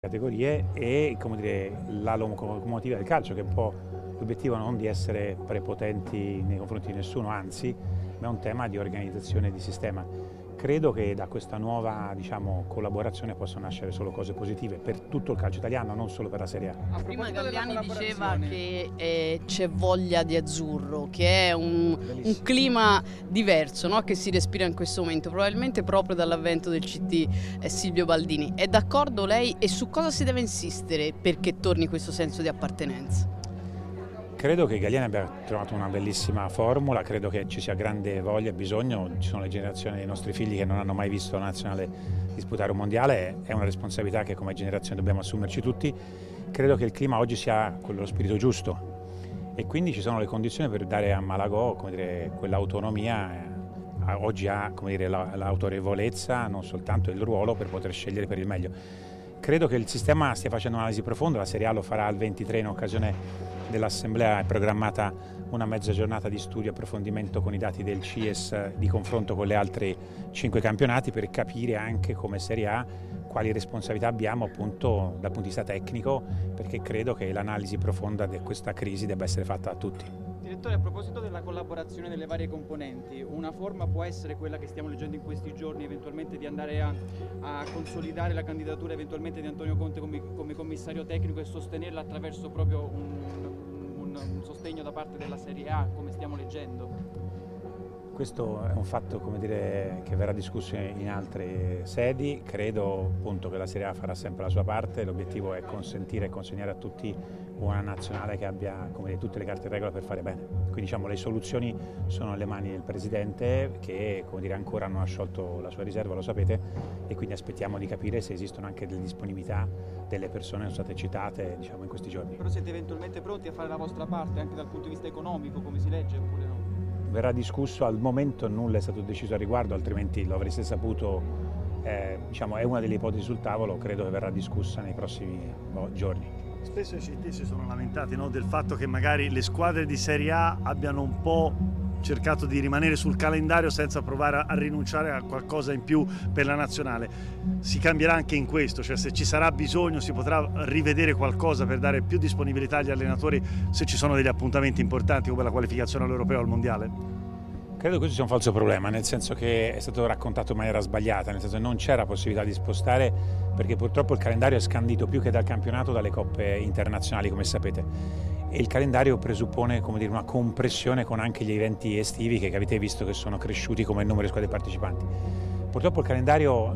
categorie e come dire, la locomotiva del calcio, che è un po' l'obiettivo non di essere prepotenti nei confronti di nessuno, anzi, ma è un tema di organizzazione e di sistema. Credo che da questa nuova collaborazione possano nascere solo cose positive per tutto il calcio italiano, non solo per la Serie A. Prima Galliani diceva che c'è voglia di azzurro, che è un clima diverso, no? Che si respira in questo momento, probabilmente proprio dall'avvento del CT Silvio Baldini. È d'accordo lei e su cosa si deve insistere perché torni questo senso di appartenenza? Credo che Galliani abbia trovato una bellissima formula, credo che ci sia grande voglia e bisogno, ci sono le generazioni dei nostri figli che non hanno mai visto la nazionale disputare un mondiale, è una responsabilità che come generazione dobbiamo assumerci tutti. Credo che il clima oggi sia quello spirito giusto e quindi ci sono le condizioni per dare a Malagò quell'autonomia, oggi ha l'autorevolezza, non soltanto il ruolo per poter scegliere per il meglio. Credo che il sistema stia facendo un'analisi profonda, la Serie A lo farà al 23 in occasione dell'Assemblea, è programmata una mezza giornata di studio e approfondimento con i dati del CIES di confronto con le altre 5 campionati per capire anche come Serie A quali responsabilità abbiamo appunto dal punto di vista tecnico, perché credo che l'analisi profonda di questa crisi debba essere fatta a tutti. Direttore, a proposito della collaborazione delle varie componenti, una forma può essere quella che stiamo leggendo in questi giorni, eventualmente di andare a consolidare la candidatura eventualmente di Antonio Conte come commissario tecnico e sostenerla attraverso proprio un sostegno da parte della Serie A, come stiamo leggendo? Questo è un fatto che verrà discusso in altre sedi, credo appunto che la Serie A farà sempre la sua parte, l'obiettivo è consentire e consegnare a tutti una nazionale che abbia tutte le carte in regola per fare bene. Quindi le soluzioni sono nelle mani del Presidente che ancora non ha sciolto la sua riserva, lo sapete, e quindi aspettiamo di capire se esistono anche delle disponibilità delle persone che sono state citate in questi giorni. Però siete eventualmente pronti a fare la vostra parte anche dal punto di vista economico, come si legge, oppure no? Verrà discusso, al momento nulla è stato deciso a riguardo, altrimenti lo avreste saputo, è una delle ipotesi sul tavolo, credo che verrà discussa nei prossimi giorni. Spesso i CT si sono lamentati del fatto che magari le squadre di Serie A abbiano un po' cercato di rimanere sul calendario senza provare a rinunciare a qualcosa in più per la nazionale. Si cambierà anche in questo, cioè se ci sarà bisogno si potrà rivedere qualcosa per dare più disponibilità agli allenatori se ci sono degli appuntamenti importanti come la qualificazione all'Europeo o al Mondiale? Credo che questo sia un falso problema, nel senso che è stato raccontato in maniera sbagliata, nel senso che non c'era possibilità di spostare perché purtroppo il calendario è scandito più che dal campionato dalle coppe internazionali, come sapete. E il calendario presuppone una compressione con anche gli eventi estivi che avete visto che sono cresciuti come numero di squadre partecipanti. Purtroppo il calendario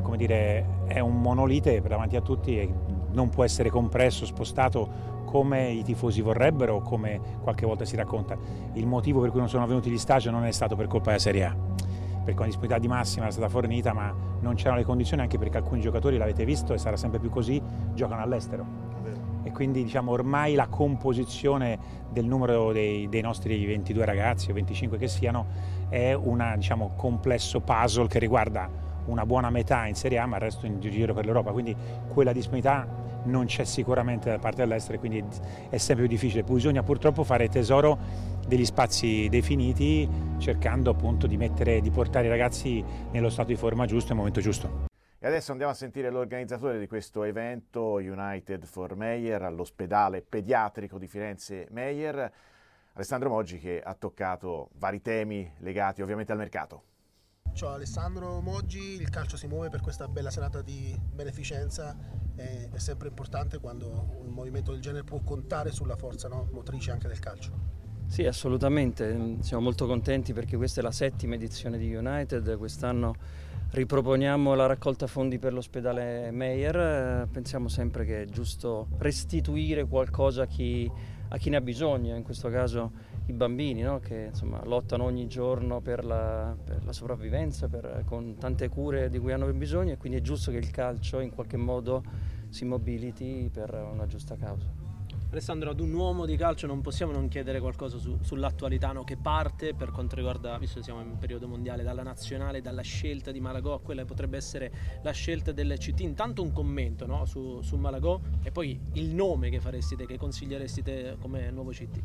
è un monolite davanti a tutti e non può essere compresso, spostato come i tifosi vorrebbero o come qualche volta si racconta. Il motivo per cui non sono avvenuti gli stage non è stato per colpa della Serie A, perché la disponibilità di massima era stata fornita ma non c'erano le condizioni, anche perché alcuni giocatori, l'avete visto e sarà sempre più così, giocano all'estero. E quindi ormai la composizione del numero dei nostri 22 ragazzi o 25 che siano è un complesso puzzle che riguarda una buona metà in Serie A ma il resto in giro per l'Europa, quindi quella disponibilità non c'è sicuramente da parte dell'estero, quindi è sempre più difficile. Bisogna purtroppo fare tesoro degli spazi definiti, cercando appunto di portare i ragazzi nello stato di forma giusto nel momento giusto. E adesso andiamo a sentire l'organizzatore di questo evento, United for Meyer, all'ospedale pediatrico di Firenze Meyer, Alessandro Moggi, che ha toccato vari temi legati ovviamente al mercato. Ciao Alessandro Moggi, il calcio si muove per questa bella serata di beneficenza, è sempre importante quando un movimento del genere può contare sulla forza motrice anche del calcio. Sì, assolutamente, siamo molto contenti perché questa è la 7ª edizione di United, quest'anno riproponiamo la raccolta fondi per l'ospedale Meyer, pensiamo sempre che è giusto restituire qualcosa a chi ne ha bisogno, in questo caso i bambini, che lottano ogni giorno per la sopravvivenza, con tante cure di cui hanno bisogno, e quindi è giusto che il calcio in qualche modo si mobiliti per una giusta causa. Alessandro, ad un uomo di calcio non possiamo non chiedere qualcosa sull'attualità che parte per quanto riguarda, visto che siamo in periodo mondiale, dalla nazionale, dalla scelta di Malagò a quella che potrebbe essere la scelta del CT. Intanto un commento su Malagò e poi il nome che consiglieresti te come nuovo CT.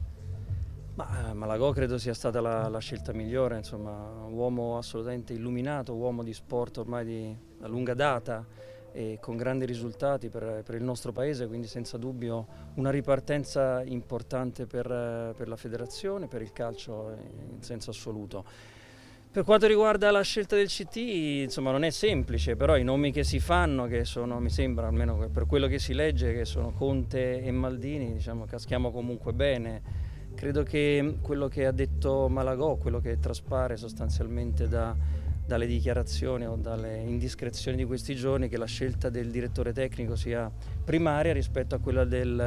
Malagò credo sia stata la scelta migliore, un uomo assolutamente illuminato, uomo di sport ormai da lunga data, e con grandi risultati per il nostro paese, quindi senza dubbio una ripartenza importante per la federazione, per il calcio in senso assoluto. Per quanto riguarda la scelta del CT, insomma, non è semplice, però i nomi che si fanno, che sono, mi sembra, almeno per quello che si legge, che sono Conte e Maldini, diciamo, caschiamo comunque bene. Credo che quello che ha detto Malagò, quello che traspare sostanzialmente dalle dichiarazioni o dalle indiscrezioni di questi giorni, che la scelta del direttore tecnico sia primaria rispetto a quella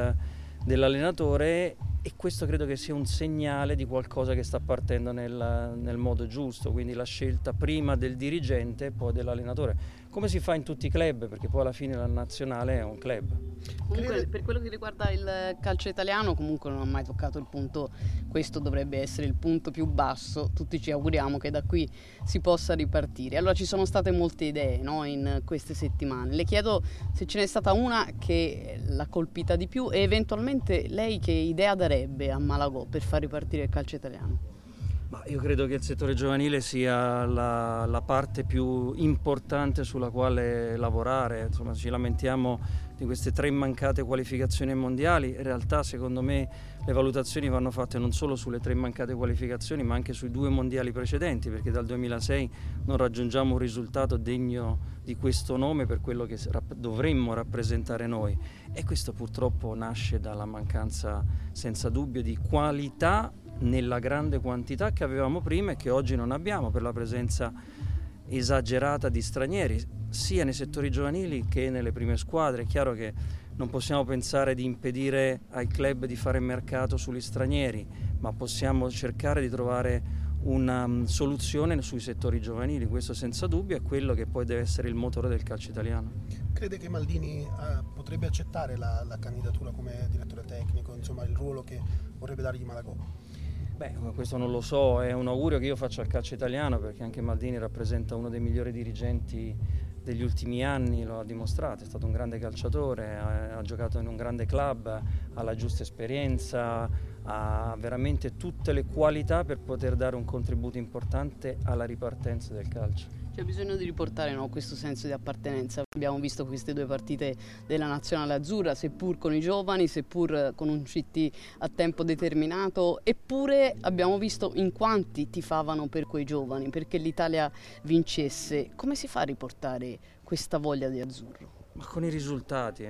dell'allenatore, e questo credo che sia un segnale di qualcosa che sta partendo nel modo giusto, quindi la scelta prima del dirigente e poi dell'allenatore, come si fa in tutti i club, perché poi alla fine la nazionale è un club. Comunque, per quello che riguarda il calcio italiano, comunque non ha mai toccato il punto, questo dovrebbe essere il punto più basso, tutti ci auguriamo che da qui si possa ripartire. Allora, ci sono state molte idee, no, in queste settimane, le chiedo se ce n'è stata una che l'ha colpita di più e eventualmente lei che idea darebbe a Malagò per far ripartire il calcio italiano. Ma io credo che il settore giovanile sia la parte più importante sulla quale lavorare. Insomma, ci lamentiamo di queste 3 mancate qualificazioni mondiali. In realtà, secondo me, le valutazioni vanno fatte non solo sulle 3 mancate qualificazioni, ma anche sui 2 mondiali precedenti, perché dal 2006 non raggiungiamo un risultato degno di questo nome per quello che dovremmo rappresentare noi. E questo purtroppo nasce dalla mancanza, senza dubbio, di qualità nella grande quantità che avevamo prima e che oggi non abbiamo, per la presenza esagerata di stranieri sia nei settori giovanili che nelle prime squadre. È chiaro che non possiamo pensare di impedire ai club di fare mercato sugli stranieri, ma possiamo cercare di trovare una soluzione sui settori giovanili. Questo senza dubbio è quello che poi deve essere il motore del calcio italiano. Crede che Maldini potrebbe accettare la candidatura come direttore tecnico, insomma il ruolo che vorrebbe dargli Malagò? Beh, questo non lo so, è un augurio che io faccio al calcio italiano, perché anche Maldini rappresenta uno dei migliori dirigenti degli ultimi anni, lo ha dimostrato, è stato un grande calciatore, ha giocato in un grande club, ha la giusta esperienza, ha veramente tutte le qualità per poter dare un contributo importante alla ripartenza del calcio. C'è bisogno di riportare, no, questo senso di appartenenza. Abbiamo visto queste 2 partite della nazionale azzurra, seppur con i giovani, seppur con un CT a tempo determinato, eppure abbiamo visto in quanti tifavano per quei giovani, perché l'Italia vincesse. Come si fa a riportare questa voglia di azzurro? Ma con i risultati,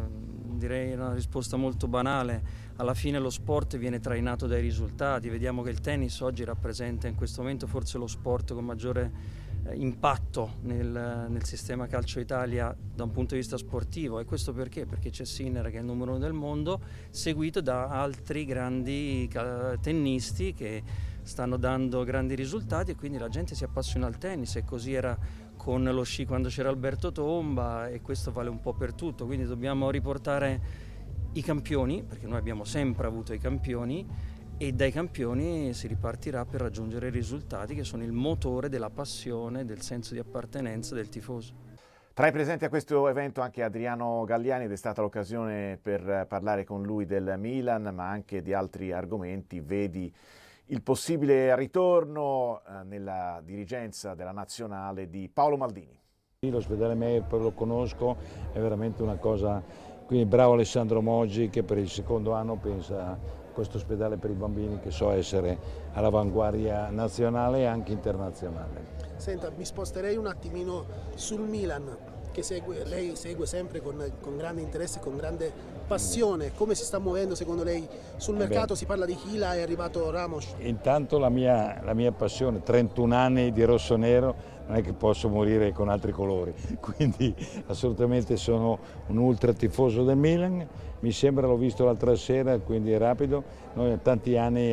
direi una risposta molto banale. Alla fine lo sport viene trainato dai risultati. Vediamo che il tennis oggi rappresenta in questo momento forse lo sport con maggiore impatto nel sistema calcio Italia da un punto di vista sportivo. E questo perché? Perché c'è Sinner, che è il numero 1 del mondo, seguito da altri grandi tennisti che stanno dando grandi risultati, e quindi la gente si appassiona al tennis. E così era con lo sci quando c'era Alberto Tomba, e questo vale un po' per tutto. Quindi dobbiamo riportare i campioni, perché noi abbiamo sempre avuto i campioni, e dai campioni si ripartirà per raggiungere i risultati che sono il motore della passione, del senso di appartenenza del tifoso. Tra i presenti a questo evento anche Adriano Galliani, ed è stata l'occasione per parlare con lui del Milan, ma anche di altri argomenti. Vedi il possibile ritorno nella dirigenza della nazionale di Paolo Maldini. L'ospedale Meyer lo conosco, è veramente una cosa, quindi bravo Alessandro Moggi che per il 2° anno pensa a questo ospedale per i bambini, che so essere all'avanguardia nazionale e anche internazionale. Senta, mi sposterei un attimino sul Milan, che lei segue sempre con grande interesse, con grande passione. Come si sta muovendo secondo lei sul mercato? Si parla di Hila, è arrivato Ramos. Intanto la mia passione, 31 anni di rossonero, non è che posso morire con altri colori, quindi assolutamente sono un ultra tifoso del Milan. Mi sembra, l'ho visto l'altra sera, quindi è rapido. Noi da tanti anni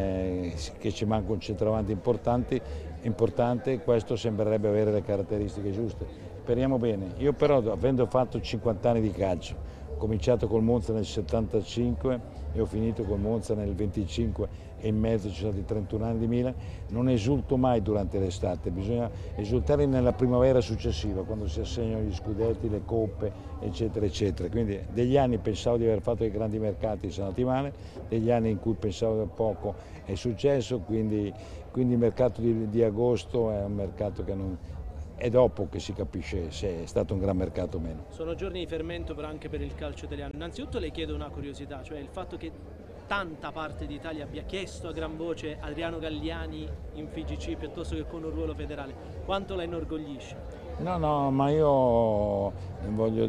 che ci manca un centravanti importante, questo sembrerebbe avere le caratteristiche giuste. Speriamo bene. Io però, avendo fatto 50 anni di calcio, ho cominciato col Monza nel 75 e ho finito col Monza nel 25 e in mezzo ci sono stati 31 anni di Milan, non esulto mai durante l'estate, bisogna esultare nella primavera successiva, quando si assegnano gli scudetti, le coppe, eccetera, eccetera. Quindi degli anni pensavo di aver fatto dei grandi mercati, sono andati male, degli anni in cui pensavo poco è successo, quindi il mercato di agosto è un mercato che è dopo che si capisce se è stato un gran mercato o meno. Sono giorni di fermento però anche per il calcio italiano. Innanzitutto le chiedo una curiosità, cioè il fatto che tanta parte d'Italia abbia chiesto a gran voce Adriano Galliani in FIGC piuttosto che con un ruolo federale, quanto la inorgoglisce? No, ma io voglio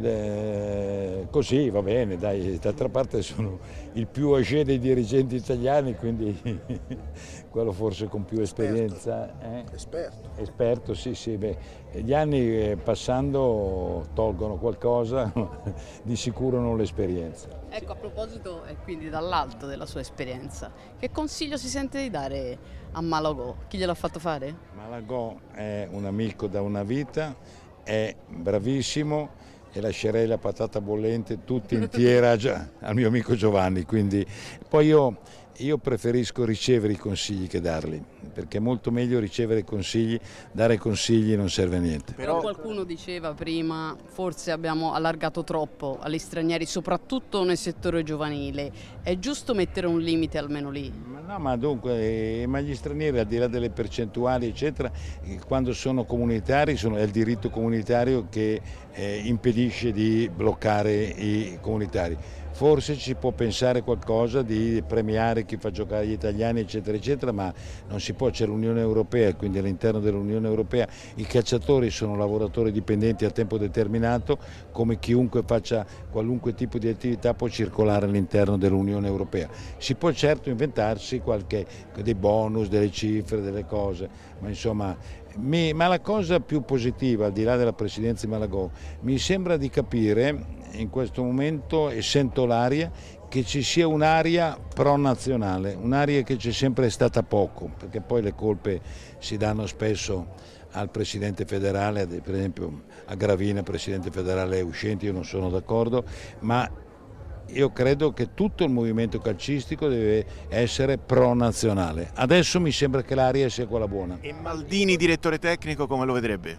così va bene, dai, d'altra parte sono il più âgé dei dirigenti italiani, quindi quello forse con più esperienza. Esperto, sì, gli anni passando tolgono qualcosa, di sicuro non l'esperienza. Ecco, a proposito, e quindi dall'alto della sua esperienza, che consiglio si sente di dare a Malagò? Chi gliel'ha fatto fare? Malagò è un amico da una vita, è bravissimo e lascerei la patata bollente tutta intera al mio amico Giovanni, quindi poi io preferisco ricevere i consigli che darli, perché è molto meglio ricevere consigli, dare consigli non serve a niente. Però qualcuno diceva prima, forse abbiamo allargato troppo agli stranieri, soprattutto nel settore giovanile, è giusto mettere un limite almeno lì? Ma dunque, ma gli stranieri, al di là delle percentuali eccetera, quando sono comunitari è il diritto comunitario che impedisce di bloccare i comunitari. Forse ci può pensare qualcosa di premiare chi fa giocare gli italiani eccetera eccetera, ma non si può, c'è l'Unione Europea, quindi all'interno dell'Unione Europea i cacciatori sono lavoratori dipendenti a tempo determinato, come chiunque faccia qualunque tipo di attività può circolare all'interno dell'Unione Europea. Si può certo inventarsi dei bonus, delle cifre, delle cose, ma insomma ma la cosa più positiva, al di là della presidenza di Malagò, mi sembra di capire in questo momento, e sento l'aria, che ci sia un'aria pro-nazionale, un'aria che c'è sempre stata poco, perché poi le colpe si danno spesso al presidente federale, per esempio a Gravina, presidente federale uscente, io non sono d'accordo, ma io credo che tutto il movimento calcistico deve essere pro-nazionale. Adesso mi sembra che l'aria sia quella buona. E Maldini, direttore tecnico, come lo vedrebbe?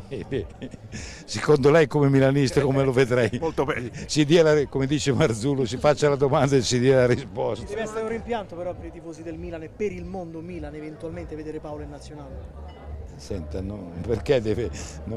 Secondo lei, come milanista, come lo vedrei? Molto bene. Come dice Marzullo, si faccia la domanda e si dia la risposta. Deve essere un rimpianto però per i tifosi del Milan e per il mondo Milan eventualmente vedere Paolo in nazionale. Senta, perché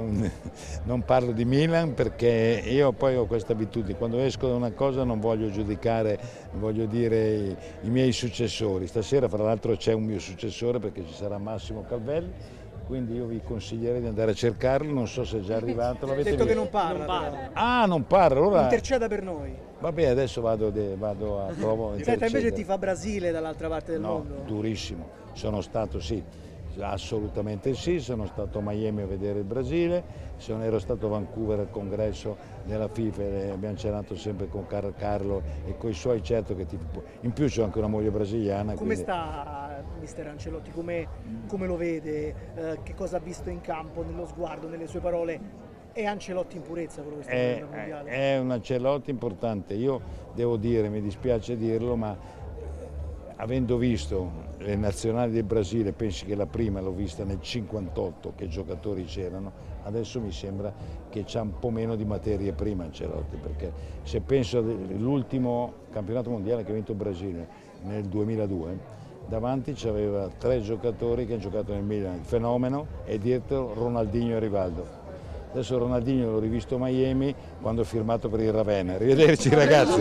non parlo di Milan, perché io poi ho questa abitudine, quando esco da una cosa non voglio giudicare, voglio dire i miei successori. Stasera fra l'altro c'è un mio successore perché ci sarà Massimo Calvelli, quindi io vi consiglierei di andare a cercarlo, non so se è già arrivato. L'avete detto visto? Che non parla. Ah, non parla, allora interceda per noi. Vabbè, adesso vado a provo. Senta, invece ti fa Brasile dall'altra parte del mondo? No, durissimo, sono stato assolutamente sì, sono stato a Miami a vedere il Brasile, ero stato a Vancouver al congresso della FIFA e abbiamo cenato sempre con Carlo e con i suoi, certo che in più c'ho anche una moglie brasiliana. Come sta mister Ancelotti, come lo vede, che cosa ha visto in campo, nello sguardo, nelle sue parole? È Ancelotti in purezza quello che sta facendo al mondiale? È un Ancelotti importante, io devo dire, mi dispiace dirlo, ma avendo visto le nazionali del Brasile, pensi che la prima l'ho vista nel 58, che giocatori c'erano, adesso mi sembra che c'ha un po' meno di materie prima Ancelotti, perché se penso all'ultimo campionato mondiale che ha vinto il Brasile nel 2002, davanti c'aveva 3 giocatori che hanno giocato nel Milan, il Fenomeno, e dietro Ronaldinho e Rivaldo. Adesso Ronaldinho l'ho rivisto a Miami quando ho firmato per il Ravenna. Arrivederci ragazzi.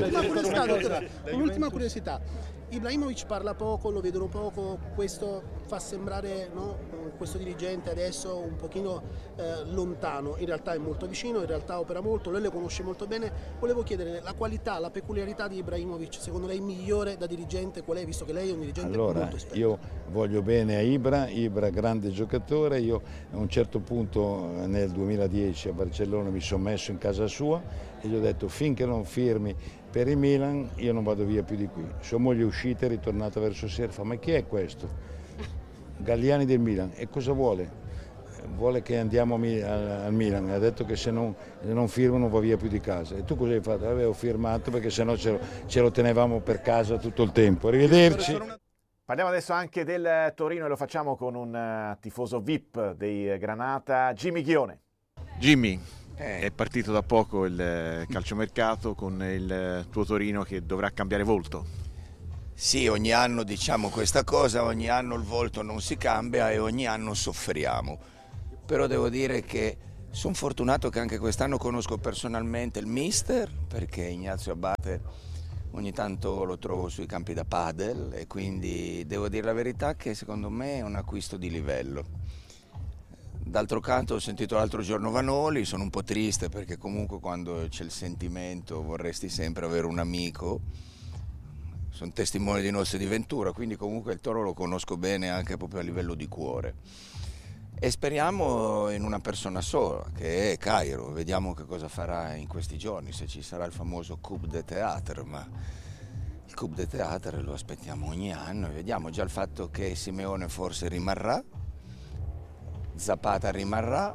Un'ultima curiosità. Ibrahimovic parla poco, lo vedono poco, questo fa sembrare questo dirigente adesso un pochino lontano, in realtà è molto vicino, in realtà opera molto, lei lo conosce molto bene. Volevo chiedere la qualità, la peculiarità di Ibrahimovic, secondo lei migliore da dirigente qual è, visto che lei è un dirigente molto esperto? Io voglio bene a Ibra grande giocatore, io a un certo punto nel 2010 a Barcellona mi sono messo in casa sua e gli ho detto finché non firmi per il Milan io non vado via più di qui. Sua moglie è uscita, è ritornata verso sera, fa ma chi è questo? Galliani del Milan, e cosa vuole? Vuole che andiamo al Milan, ha detto che se non firmo non va via più di casa. E tu cosa hai fatto? Avevo firmato perché sennò ce lo tenevamo per casa tutto il tempo. Arrivederci. Parliamo adesso anche del Torino e lo facciamo con un tifoso VIP dei Granata, Jimmy Ghione. Jimmy, è partito da poco il calciomercato con il tuo Torino che dovrà cambiare volto. Sì, ogni anno diciamo questa cosa, ogni anno il volto non si cambia e ogni anno soffriamo. però devo dire che sono fortunato che anche quest'anno conosco personalmente il mister, perché Ignazio Abate ogni tanto lo trovo sui campi da padel e quindi devo dire la verità che secondo me è un acquisto di livello. D'altro canto ho sentito l'altro giorno Vanoli, sono un po' triste perché comunque quando c'è il sentimento vorresti sempre avere un amico, sono testimoni di nostre di Ventura, quindi comunque il Toro lo conosco bene anche proprio a livello di cuore. E speriamo in una persona sola, che è Cairo. Vediamo che cosa farà in questi giorni, se ci sarà il famoso Coupe de Théâtre, ma il Coupe de Théâtre lo aspettiamo ogni anno e vediamo già il fatto che Simeone forse rimarrà, Zapata rimarrà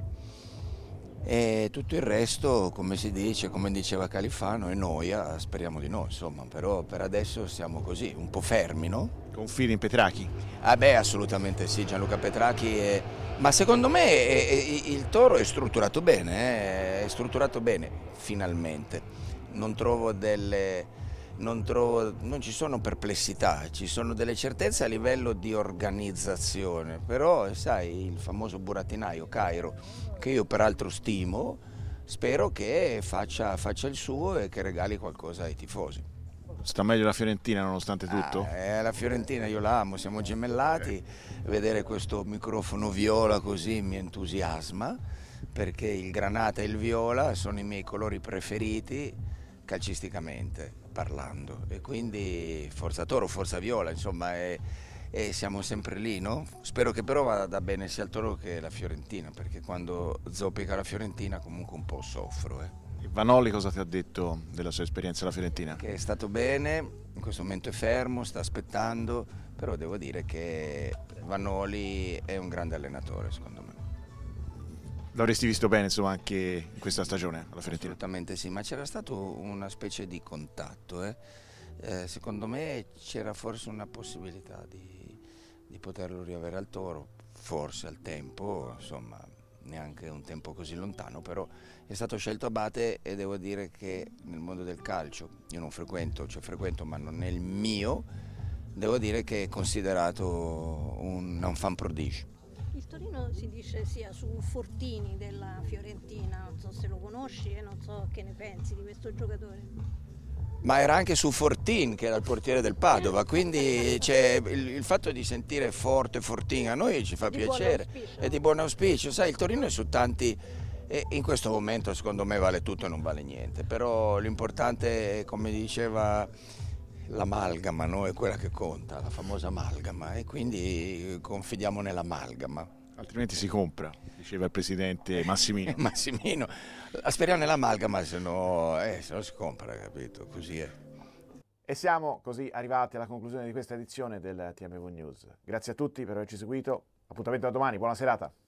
e tutto il resto, come si dice, come diceva Califano, è noia, speriamo di no, insomma, però per adesso siamo così, un po' fermi, no? Confidi in Petracchi? Ah beh, assolutamente sì, Gianluca Petracchi ma secondo me il Toro è strutturato bene, finalmente. Non ci sono perplessità, ci sono delle certezze a livello di organizzazione, però sai, il famoso burattinaio Cairo, che io peraltro stimo, spero che faccia il suo e che regali qualcosa ai tifosi. Sta meglio la Fiorentina nonostante tutto? La Fiorentina io la amo, siamo gemellati, vedere questo microfono viola così mi entusiasma, perché il granata e il viola sono i miei colori preferiti calcisticamente parlando, e quindi forza Toro, forza Viola, insomma, e siamo sempre lì, no? Spero che però vada bene sia il Toro che la Fiorentina, perché quando zoppica la Fiorentina comunque un po' soffro. Vanoli cosa ti ha detto della sua esperienza alla Fiorentina? Che è stato bene, in questo momento è fermo, sta aspettando, però devo dire che Vanoli è un grande allenatore, secondo me. L'avresti visto bene, insomma, anche in questa stagione alla Fiorentina? Assolutamente sì, ma c'era stato una specie di contatto. Secondo me c'era forse una possibilità di poterlo riavere al Toro, forse al tempo, insomma, neanche un tempo così lontano, però è stato scelto Abate e devo dire che nel mondo del calcio, io non frequento, ma non è il mio, devo dire che è considerato un fan prodigio. Il Torino si dice sia su Fortini della Fiorentina, non so se lo conosci e non so che ne pensi di questo giocatore. Ma era anche su Fortin, che era il portiere del Padova, quindi c'è il fatto di sentire forte Fortin a noi ci fa piacere, è di buon auspicio, sai, il Torino è su tanti, e in questo momento secondo me vale tutto e non vale niente, però l'importante è, come diceva, l'amalgama, no? È quella che conta, la famosa amalgama, e quindi confidiamo nell'amalgama. Altrimenti si compra, diceva il presidente Massimino. Massimino, speriamo nell'amalgama, se no si compra, capito? Così è. E siamo così arrivati alla conclusione di questa edizione del TMV News. Grazie a tutti per averci seguito, appuntamento a domani, buona serata.